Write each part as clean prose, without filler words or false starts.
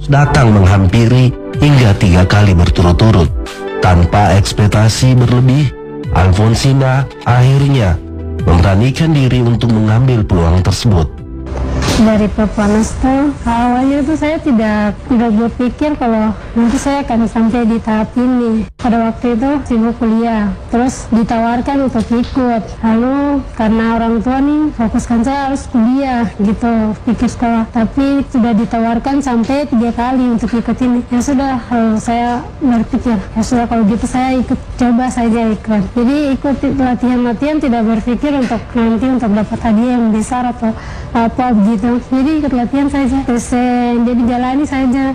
datang menghampiri hingga 3 kali berturut-turut. Tanpa ekspektasi berlebih, Alfonsina akhirnya memberanikan diri untuk mengambil peluang tersebut. Dari Pepanas tuh awalnya tuh saya tidak berpikir kalau nanti saya akan sampai di tahap ini. Pada waktu itu sibuk kuliah, terus ditawarkan untuk ikut. Lalu karena orang tua nih fokuskan saya harus kuliah gitu, pikir sekolah. Tapi sudah ditawarkan sampai 3 kali untuk ikut ini. Ya sudah, saya berpikir ya sudah kalau gitu saya ikut, coba saja ikut. Jadi ikut latihan-latihan, tidak berpikir untuk nanti untuk dapat hadiah yang besar atau apa gitu. Jadi ikut latihan saja, terus jadi jalani saja.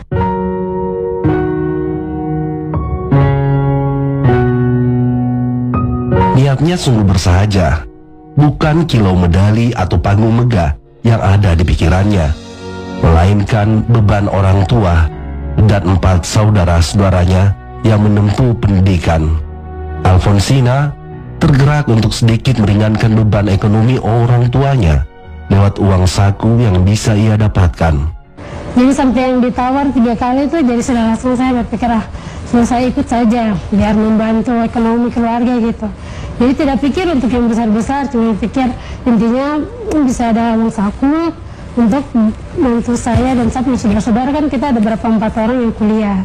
Niatnya sungguh bersahaja, bukan kilau medali atau panggung megah yang ada di pikirannya, melainkan beban orang tua dan 4 saudara-saudaranya yang menempuh pendidikan. Alfonsina tergerak untuk sedikit meringankan beban ekonomi orang tuanya lewat uang saku yang bisa ia dapatkan. Jadi sampai yang ditawar 3 kali itu, jadi sudah langsung saya berpikir sudah saya ikut saja biar membantu ekonomi keluarga gitu. Jadi tidak pikir untuk yang besar-besar, cuma pikir intinya bisa ada uang saku untuk bantu saya dan saya punya saudara-saudara, kan kita ada berapa 4 orang yang kuliah.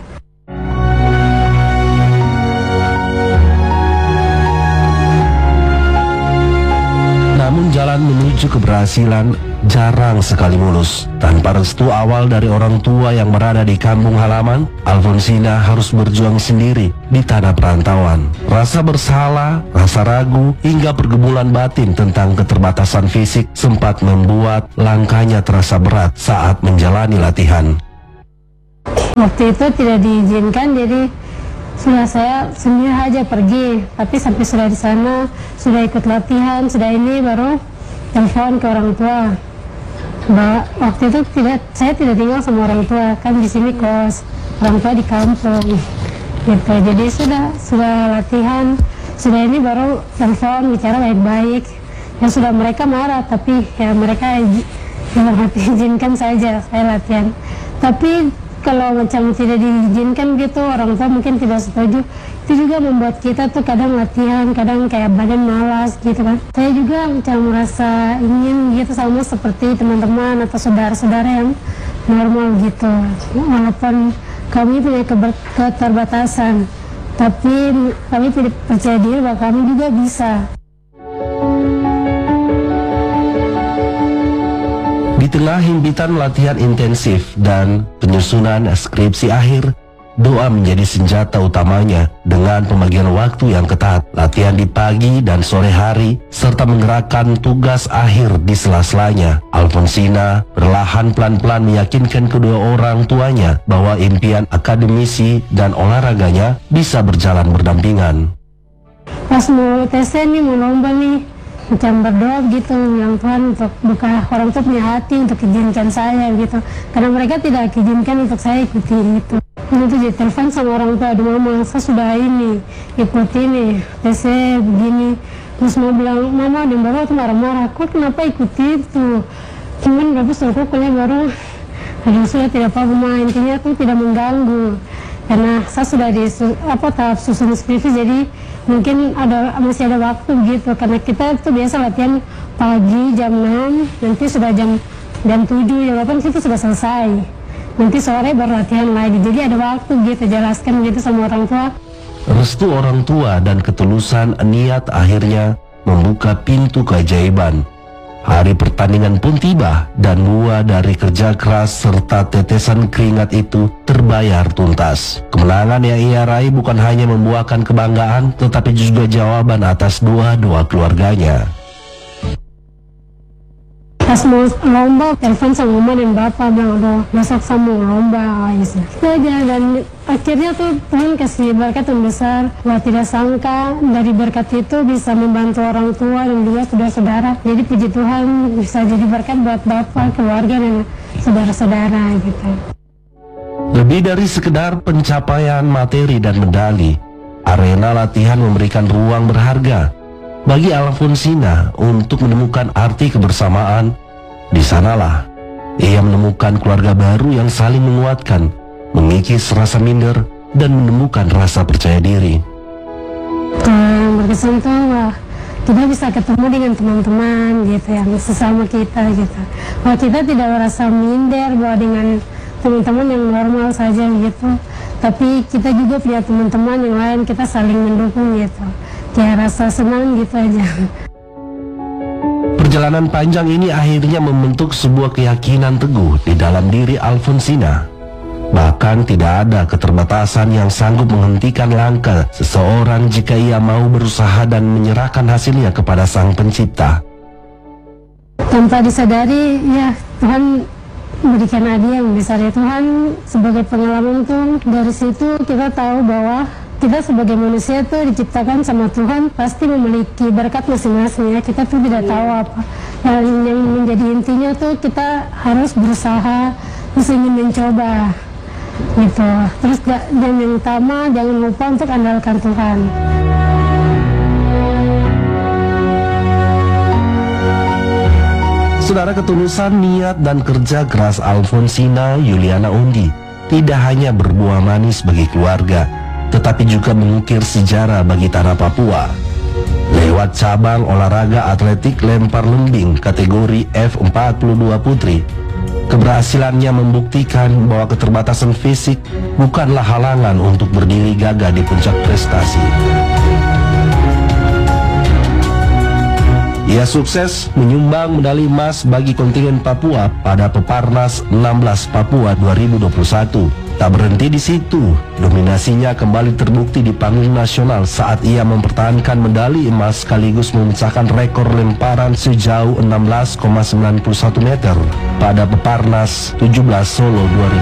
Namun jalan menuju keberhasilan jarang sekali mulus. Tanpa restu awal dari orang tua yang berada di kampung halaman, Alfonsina harus berjuang sendiri di tanah perantauan. Rasa bersalah, rasa ragu, hingga pergumulan batin tentang keterbatasan fisik sempat membuat langkahnya terasa berat saat menjalani latihan. Waktu itu tidak diizinkan, jadi sudah saya sendiri aja pergi, tapi sampai sudah di sana, sudah ikut latihan, sudah ini baru telepon ke orang tua. Waktu itu saya tidak tinggal sama orang tua, kan di sini kos, orang tua di kampung, gitu. Jadi sudah latihan, sudah ini baru telepon bicara baik-baik. Ya sudah, mereka marah, tapi ya mereka izinkan saja saya latihan. Tapi kalau macam tidak diizinkan gitu, orang tua mungkin tidak setuju. Itu juga membuat kita tuh kadang latihan, kadang kayak badan malas gitu kan. Saya juga macam merasa ingin gitu sama seperti teman-teman atau saudara-saudara yang normal gitu. Walaupun kami punya keterbatasan, tapi kami tidak percaya diri bahwa kami juga bisa. Di tengah himpitan latihan intensif dan penyusunan skripsi akhir, doa menjadi senjata utamanya dengan pembagian waktu yang ketat, latihan di pagi dan sore hari, serta menggerakkan tugas akhir di sela-selanya. Alfonsina perlahan pelan-pelan meyakinkan kedua orang tuanya bahwa impian akademisi dan olahraganya bisa berjalan berdampingan. Pas mau tes nih, mau lomba nih, macam berdoa gitu, bilang Tuhan untuk buka orang tua punya hati untuk izinkan saya gitu, karena mereka tidak izinkan untuk saya ikuti gitu. Itu jadi telepon sama orang tua, aduh mama saya sudah ini ikut ini tesnya begini, terus mau bilang mama dan bapak tuh marah-marah, kok kenapa ikuti itu, cuman berapa suruh kuliah baru, aduh sudah tidak apa-apa ma, intinya tuh tidak mengganggu, karena saya sudah di tahap susun skripsi, jadi mungkin masih ada waktu gitu, karena kita tuh biasa latihan pagi jam 6, nanti sudah jam 7, jam 8 itu sudah selesai, nanti sore baru latihan lagi, jadi ada waktu gitu, jelaskan gitu sama orang tua. Restu orang tua dan ketulusan niat akhirnya membuka pintu keajaiban. Hari pertandingan pun tiba dan buah dari kerja keras serta tetesan keringat itu terbayar tuntas. Kemenangan yang ia raih bukan hanya membuahkan kebanggaan, tetapi juga jawaban atas doa-doa keluarganya. Pas mau lomba, telepon sama mama dan bapak, bilang aduh besok saya mau lomba gitu aja. Dan akhirnya tuh Tuhan kasih berkat yang besar, wah tidak sangka dari berkat itu bisa membantu orang tua dan juga saudara-saudara. Jadi puji Tuhan bisa jadi berkat buat bapak, keluarga dan saudara-saudara gitu. Lebih dari sekedar pencapaian materi dan medali, arena latihan memberikan ruang berharga bagi Alfonsina untuk menemukan arti kebersamaan. Di sanalah Ia menemukan keluarga baru yang saling menguatkan, mengikis rasa minder, dan menemukan rasa percaya diri. Yang berkesan tuh wah, kita bisa ketemu dengan teman-teman gitu yang sesama kita gitu. Wah, kita tidak merasa minder bahwa dengan teman-teman yang normal saja gitu. Tapi kita juga punya teman-teman yang lain, kita saling mendukung gitu. Kayak rasa senang gitu aja. Perjalanan panjang ini akhirnya membentuk sebuah keyakinan teguh di dalam diri Alfonsina. Bahkan tidak ada keterbatasan yang sanggup menghentikan langkah seseorang jika ia mau berusaha dan menyerahkan hasilnya kepada Sang Pencipta. Tanpa disadari, ya Tuhan berikan hadiah yang besar ya. Tuhan sebagai pengalaman tuh, dari situ kita tahu bahwa kita sebagai manusia tuh diciptakan sama Tuhan pasti memiliki berkat masing-masing ya. Kita tuh tidak tahu apa. Yang menjadi intinya tuh kita harus berusaha, terus ingin mencoba gitu. Terus dan yang utama jangan lupa untuk andalkan Tuhan. Saudara, ketulusan niat dan kerja keras Alfonsina Yuliana Undi tidak hanya berbuah manis bagi keluarga, tetapi juga mengukir sejarah bagi tanah Papua. Lewat cabang olahraga atletik lempar lembing kategori F42 putri, keberhasilannya membuktikan bahwa keterbatasan fisik bukanlah halangan untuk berdiri gagah di puncak prestasi. Ia sukses menyumbang medali emas bagi kontingen Papua pada Peparnas 16 Papua 2021. Tak berhenti di situ, dominasinya kembali terbukti di panggung nasional saat ia mempertahankan medali emas sekaligus memecahkan rekor lemparan sejauh 16,91 meter pada Peparnas 17 Solo 2021.